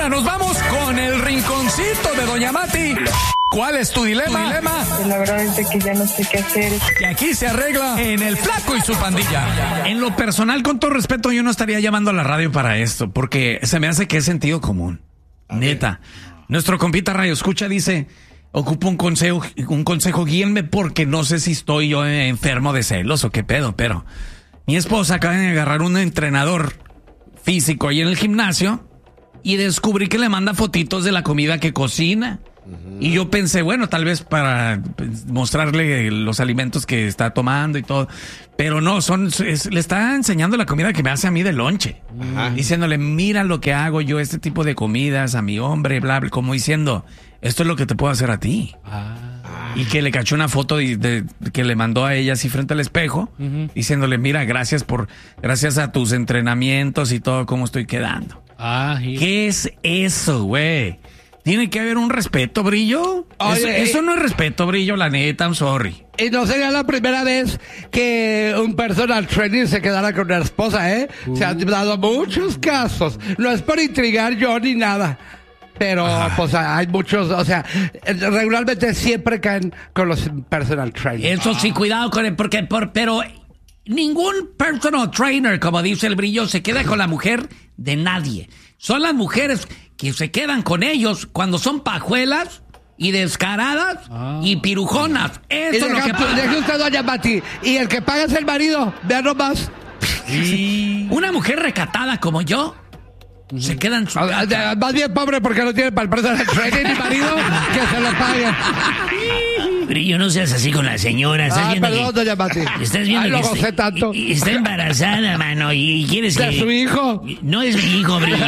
Ahora nos vamos con el rinconcito de Doña Mati. ¿Cuál es tu dilema? La verdad es que ya no sé qué hacer. Y aquí se arregla en El Flaco y su pandilla. En lo personal, con todo respeto, yo no estaría llamando a la radio para esto, porque se me hace que es sentido común. Neta. Nuestro compita Radio Escucha dice, ocupo un consejo, guíenme porque no sé si estoy yo enfermo de celos o qué pedo, pero mi esposa acaba de agarrar un entrenador físico ahí en el gimnasio y descubrí que le manda fotitos de la comida que cocina. Y yo pensé, bueno, tal vez para mostrarle los alimentos que está tomando y todo. Pero no, le está enseñando la comida que me hace a mí de lonche. Diciéndole, mira lo que hago yo, este tipo de comidas a mi hombre, bla, bla. Como diciendo, esto es lo que te puedo hacer a ti. Y que le cachó una foto que le mandó a ella así frente al espejo, diciéndole, mira, gracias a tus entrenamientos y todo, cómo estoy quedando. ¿Qué es eso, güey? Tiene que haber un respeto, Brillo. Oye, eso no es respeto, Brillo, la neta, I'm sorry. Y no sería la primera vez que un personal trainer se quedara con una esposa, ¿eh? Se han dado muchos casos. No es por intrigar yo ni nada. Pero, pues, hay muchos, o sea, regularmente siempre caen con los personal trainers. Eso sí, cuidado con pero ningún personal trainer, como dice el Brillo, se queda con la mujer de nadie. Son las mujeres que se quedan con ellos cuando son pajuelas y descaradas y pirujonas. Eso es lo que pasa. Deje usted, Doña Mati. Y el que paga es el marido. Vean nomás. Una mujer recatada como yo se queda en su casa. Más bien pobre porque no tiene para el personal trainer ni marido que se lo paguen. Brillo, no seas así con la señora. Perdón, Doña Mati. Estás viendo lo gocé tanto. Está embarazada, mano, y quieres que... ¿De su hijo? No es mi hijo, Brillo.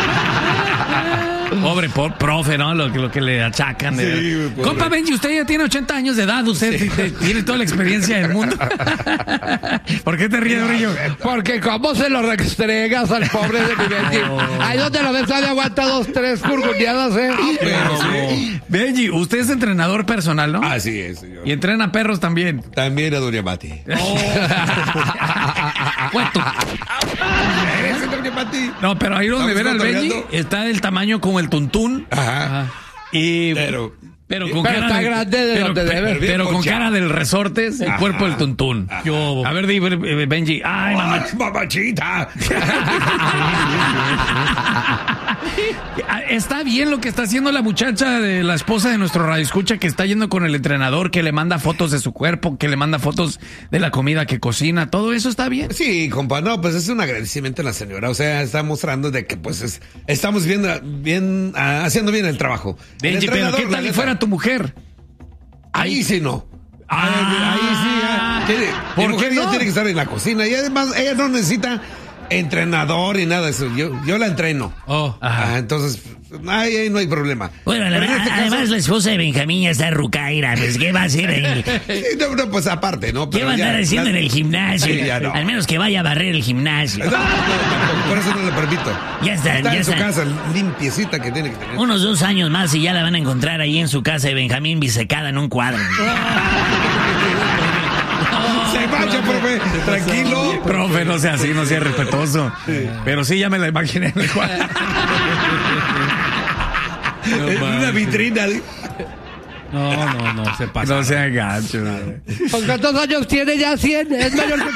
Pobre profe, ¿no? Lo que le achacan. Sí, compa Benji, usted ya tiene 80 años de edad. Usted tiene toda la experiencia del mundo. ¿Por qué te ríes, Brillo? Porque cómo se lo restregas al pobre de mi Benji. Ahí donde lo ves, todavía aguanta 2, 3 curguneadas, ¿eh? Benji, usted es entrenador personal, ¿no? Así es, señor. Y entrena perros también. También a Doña Mati. No, pero ahí donde ven al Benji está del tamaño como el tuntún. Ajá. Y pero con cara está grande de donde debe. Pero con cara del resortes, el cuerpo del tuntún. A ver, Benji. Ay, mamachita. Está bien lo que está haciendo la muchacha de la esposa de nuestro radioescucha, que está yendo con el entrenador, que le manda fotos de su cuerpo, que le manda fotos de la comida que cocina. Todo eso está bien. Sí, compa, no, pues es un agradecimiento a la señora. O sea, está mostrando de que pues estamos haciendo bien el trabajo. Benji, pero ¿qué tal si fuera tu mujer? Ahí sí no. Ahí sí. ¿Por qué no? Tiene que estar en la cocina. Y además, ella no necesita entrenador y nada de eso. Yo la entreno. Entonces, ahí no hay problema. Bueno, además la esposa de Benjamín ya está rucaira. Pues, ¿qué va a hacer ahí? No, pues aparte, ¿no? ¿Qué va a andar haciendo en el gimnasio? Sí, no. Al menos que vaya a barrer el gimnasio. No, por eso no le permito. Ya está en su casa, limpiecita que tiene que tener. Unos 2 años más y ya la van a encontrar ahí en su casa de Benjamín bisecada en un cuadro. Se vaya, profe, tranquilo. Profe, no sea así, no sea respetuoso. Pero sí, ya me la imaginé en el cuadro. En una vitrina. No, se pasa. No sea gacho. ¿Con cuántos años tiene ya? 100. ¿Es mayor que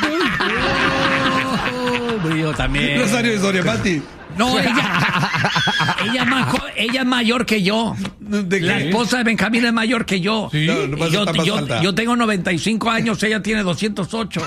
tú? Yo también. Los años de Doña Mati. No, ella es mayor que yo. La esposa de Benjamín es mayor que yo. ¿Sí? Yo tengo 95 años, ella tiene 208.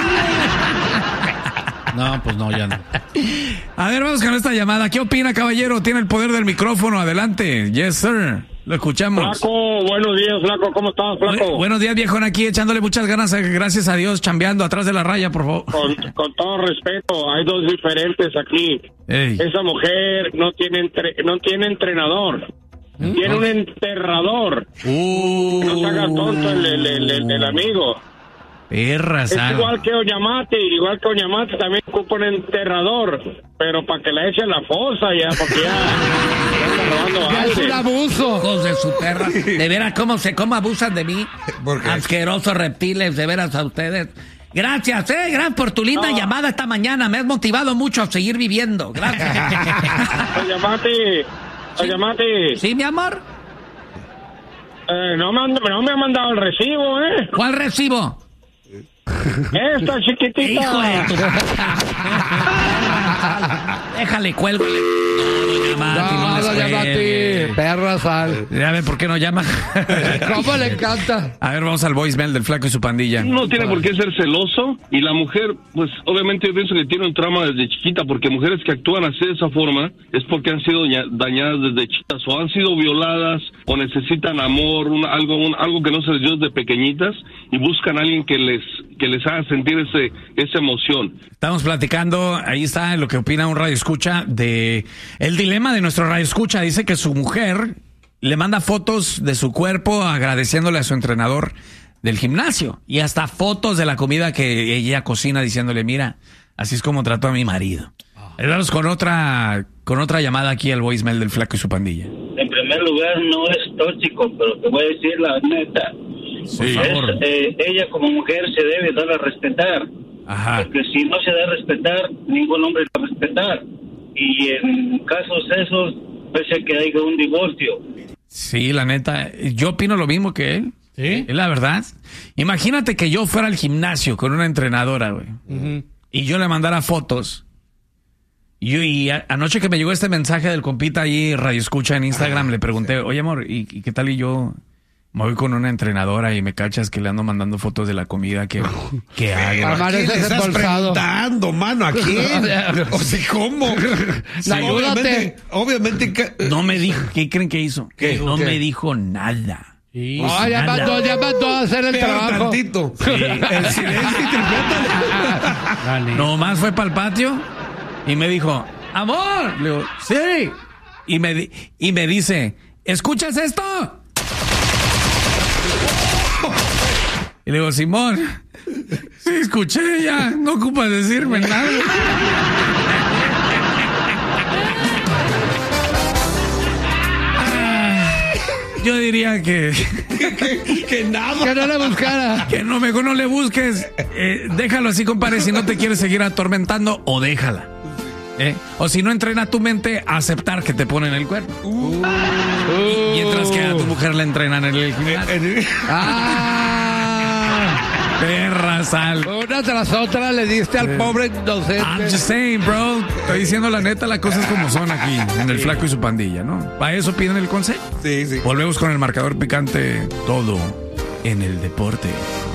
No, pues no, ya no. A ver, vamos con esta llamada. ¿Qué opina, caballero? Tiene el poder del micrófono. Adelante. Yes, sir. Lo escuchamos. Flaco, buenos días, Flaco. ¿Cómo estás, Flaco? Buenos días, viejón, aquí echándole muchas ganas, gracias a Dios, chambeando atrás de la raya, por favor. Con todo respeto, hay dos diferentes aquí. Ey. Esa mujer no tiene entrenador. Tiene un enterrador. No se haga tonto el amigo. Perra, es igual que Doña Mati también ocupa un enterrador, pero para que la eche a la fosa ya, porque ya es un abuso. Hijos de su perra. De veras, cómo abusan de mí. Asquerosos reptiles, de veras a ustedes. Gracias, gracias por tu linda llamada esta mañana. Me has motivado mucho a seguir viviendo. Gracias. Doña Mati, Oye, Mati. Sí, mi amor. No me ha mandado el recibo, ¿eh? ¿Cuál recibo? Esta chiquitita. Hijo de tu... Déjale, cuelgo. No, doña Mati. Perra sal. Ya ve por qué no llama. ¿Cómo le encanta? A ver, vamos al voicemail del Flaco y su pandilla. No tiene por qué ser celoso, y la mujer, pues obviamente yo pienso que tiene un trauma desde chiquita, porque mujeres que actúan así de esa forma es porque han sido dañadas desde chiquitas, o han sido violadas, o necesitan amor, algo que no se les dio desde pequeñitas, y buscan a alguien que les haga sentir esa emoción. Estamos platicando, ahí está lo que opina un radioescucha de el dilema de nuestro radioescucha. Dice que su mujer le manda fotos de su cuerpo agradeciéndole a su entrenador del gimnasio y hasta fotos de la comida que ella cocina diciéndole, mira, así es como trato a mi marido. Vamos con otra llamada aquí al voicemail del Flaco y su pandilla. En primer lugar, no es tóxico, pero te voy a decir la neta. Sí, por favor. Ella como mujer se debe dar a respetar. Ajá. Porque si no se da a respetar, ningún hombre va a respetar. Y en casos esos, puede que haya un divorcio. Sí, la neta, yo opino lo mismo que él. ¿Sí? Es la verdad. Imagínate que yo fuera al gimnasio con una entrenadora, güey. Uh-huh. Y yo le mandara fotos. Y anoche que me llegó este mensaje del compita ahí, Radio Escucha en Instagram, le pregunté, oye amor, ¿y qué tal? Y yo me voy con una entrenadora y me cachas que le ando mandando fotos de la comida que hago. ¿A quién le estás preguntando, mano? ¿A quién? O sea, ¿cómo? Sí, obviamente no me dijo, ¿qué creen que hizo? ¿Qué? No me dijo nada. Sí. Ya mandó a hacer el trabajo. Tantito. Sí. El silencio interpreta. Nomás fue para el patio y me dijo, amor. Le digo, sí. Y me dice, ¿escuchas esto? Y le digo, Simón, sí, escuché ya, no ocupas decirme nada. Yo diría que nada. Que no le buscara. Que no, mejor no le busques. Déjalo así, compadre, si no te quieres seguir atormentando, o déjala. O si no, entrena tu mente a aceptar que te ponen el cuerno. Mientras que a tu mujer le entrenan en el gimnasio. Perra sal. Una tras otra le diste al pobre inocente. I'm just saying, bro. Estoy diciendo la neta, las cosas como son aquí, en el Flaco y su pandilla, ¿no? ¿Para eso piden el consejo? Sí, sí. Volvemos con el marcador picante, todo en el deporte.